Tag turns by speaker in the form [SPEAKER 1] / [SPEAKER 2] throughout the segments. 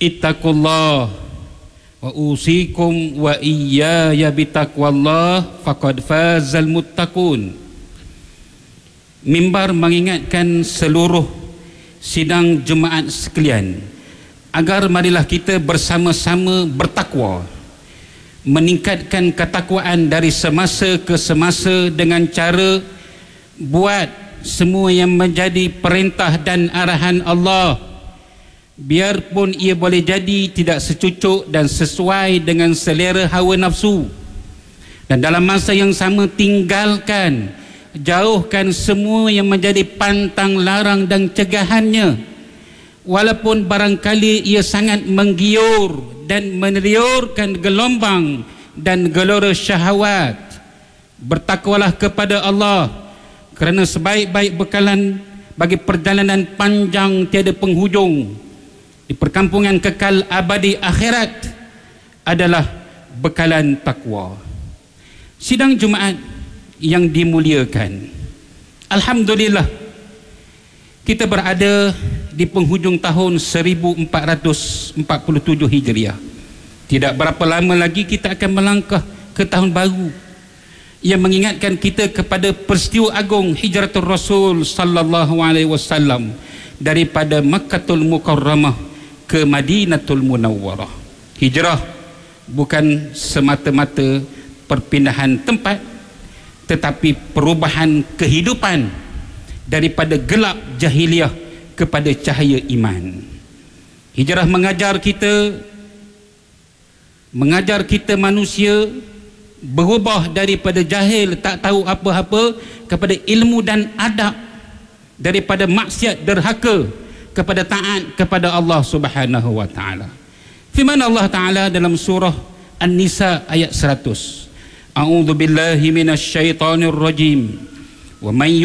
[SPEAKER 1] ittaqullah wa usikum wa iyaya bitaqwallah faqad fazal muttaqun. Mimbar mengingatkan seluruh sidang jemaat sekalian agar marilah kita bersama-sama bertakwa, meningkatkan ketakwaan dari semasa ke semasa dengan cara buat semua yang menjadi perintah dan arahan Allah, biarpun ia boleh jadi tidak secucuk dan sesuai dengan selera hawa nafsu, dan dalam masa yang sama tinggalkan, jauhkan semua yang menjadi pantang larang dan cegahannya, walaupun barangkali ia sangat menggiur dan meneriurkan gelombang dan gelora syahwat. Bertakwalah kepada Allah, kerana sebaik-baik bekalan bagi perjalanan panjang tiada penghujung di perkampungan kekal abadi akhirat adalah bekalan takwa. Sidang Jumaat yang dimuliakan, alhamdulillah kita berada di penghujung tahun 1447 Hijriah. Tidak berapa lama lagi kita akan melangkah ke tahun baru yang mengingatkan kita kepada peristiwa agung hijratul Rasul sallallahu alaihi wasallam daripada Makkatul Mukarramah ke Madinatul Munawwarah. Hijrah bukan semata-mata perpindahan tempat, tetapi perubahan kehidupan daripada gelap jahiliyah kepada cahaya iman. Hijrah mengajar kita manusia berubah daripada jahil tak tahu apa-apa kepada ilmu dan adab, daripada maksiat derhaka kepada taat kepada Allah Subhanahu wa taala. Firman Allah Taala dalam surah An-Nisa ayat 100. A'udzu billahi minasyaitonir rajim. Wa man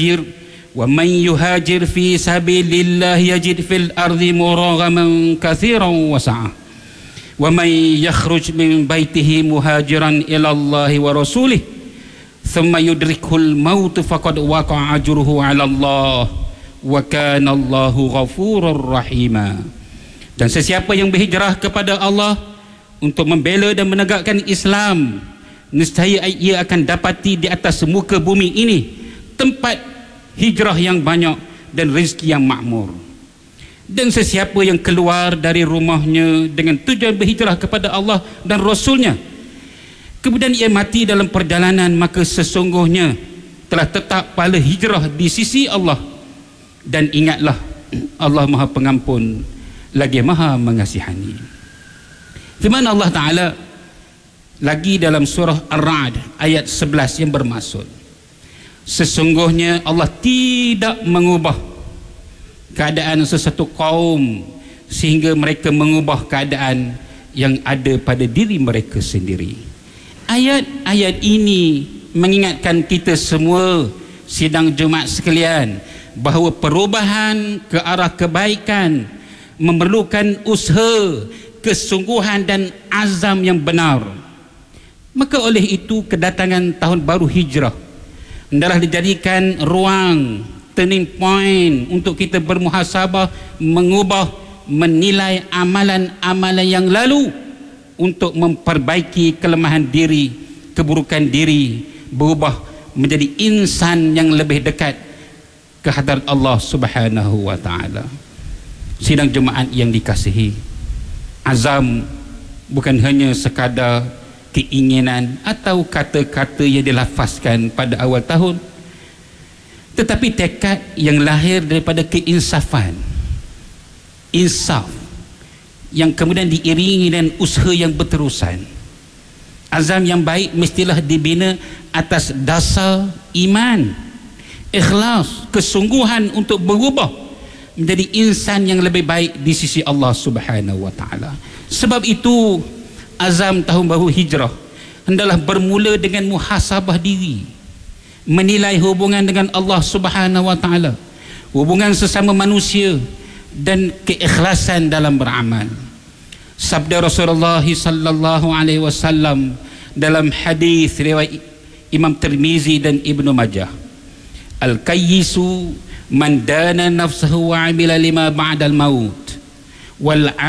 [SPEAKER 1] yuhajir fi sabilillah yajid fil ardi muragaman katsiran wa sa'ah. Wa man yakhruj min baitihi muhajiran ila Allah wa rasulih thumma yudrikul maut faqad waqa'a ajruhu 'ala Allah wa kana Allahu ghafurur rahima. Dan sesiapa yang berhijrah kepada Allah untuk membela dan menegakkan Islam, nescaya ia akan dapati di atas muka bumi ini tempat hijrah yang banyak dan rezeki yang makmur. Dan sesiapa yang keluar dari rumahnya dengan tujuan berhijrah kepada Allah dan Rasulnya, kemudian ia mati dalam perjalanan, maka sesungguhnya telah tetap pahala hijrah di sisi Allah. Dan ingatlah, Allah Maha Pengampun lagi Maha Mengasihani. Firman Allah Ta'ala lagi dalam surah Ar-Ra'd ayat 11 yang bermaksud, sesungguhnya Allah tidak mengubah keadaan sesuatu kaum sehingga mereka mengubah keadaan yang ada pada diri mereka sendiri. Ayat-ayat ini mengingatkan kita semua sidang Jumaat sekalian bahawa perubahan ke arah kebaikan memerlukan usaha, kesungguhan dan azam yang benar. Maka oleh itu kedatangan tahun baru hijrah hendaklah dijadikan ruang, turning point untuk kita bermuhasabah, mengubah, menilai amalan-amalan yang lalu untuk memperbaiki kelemahan diri, keburukan diri, berubah menjadi insan yang lebih dekat ke hadirat Allah Subhanahu wa taala. Sidang Jumaat yang dikasihi, azam bukan hanya sekadar keinginan atau kata-kata yang dilafazkan pada awal tahun, tetapi tekad yang lahir daripada keinsafan, insaf yang kemudian diiringi dengan usaha yang berterusan. Azam yang baik mestilah dibina atas dasar iman, ikhlas, kesungguhan untuk berubah menjadi insan yang lebih baik di sisi Allah Subhanahu wa taala. Sebab itu azam tahun baru hijrah hendaklah bermula dengan muhasabah diri, menilai hubungan dengan Allah Subhanahu wa taala, hubungan sesama manusia dan keikhlasan dalam beramal. Sabda Rasulullah sallallahu alaihi wasallam dalam hadis riwayat Imam Tirmizi dan Ibnu Majah, al-kayyisu man dana nafsahu wa amila lima ba'dal maut wal